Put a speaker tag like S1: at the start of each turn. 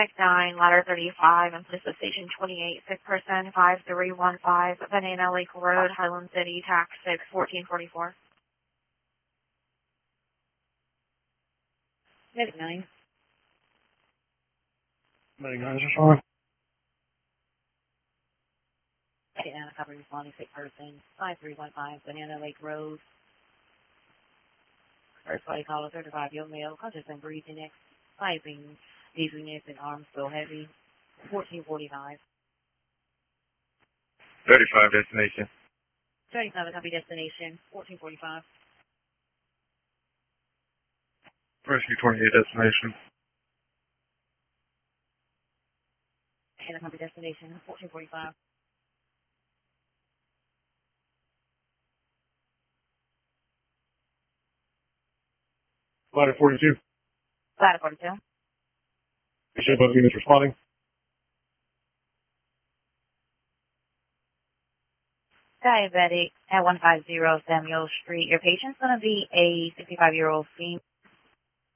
S1: Medic 9, ladder 35, and police station 28, sick person 5315, Banana Lake Road, Highland City, tax 6, 1444. Medic 9.
S2: Medic 9 is responding.
S1: Medic 9, cover responding, sick person 5315, Banana Lake Road. First body caller 35-year-old male, conscious and breathing, exercising dizziness and arms still heavy. 1445.
S2: 35 destination.
S1: 35, copy destination. 1445.
S2: Rescue 28 destination.
S1: And copy destination. 1445.
S2: Ladder 42.
S1: Ladder 42.
S2: Appreciate both units responding.
S1: Diabetic at 150 Samuel Street. Your patient's going to be a 65-year-old female.